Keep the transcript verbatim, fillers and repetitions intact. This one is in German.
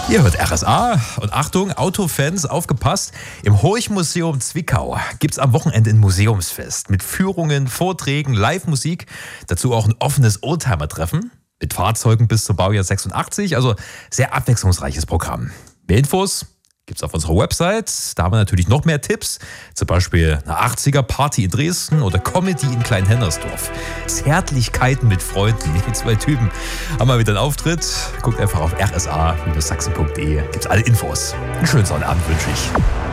Ihr hört R S A und Achtung, Autofans, aufgepasst. Im Horch-Museum Zwickau gibt es am Wochenende ein Museumsfest mit Führungen, Vorträgen, Live-Musik. Dazu auch ein offenes Oldtimer-Treffen mit Fahrzeugen bis zum Baujahr sechsundachtzig. Also sehr abwechslungsreiches Programm. Mehr Infos gibt's auf unserer Website. Da haben wir natürlich noch mehr Tipps. Zum Beispiel eine achtziger-Party in Dresden oder Comedy in Kleinhennersdorf. Zärtlichkeiten mit Freunden. Die zwei Typen haben mal wieder einen Auftritt. Guckt einfach auf r s a Bindestrich sachsen punkt d e. Gibt's alle Infos. Einen schönen Sonnabend wünsche ich.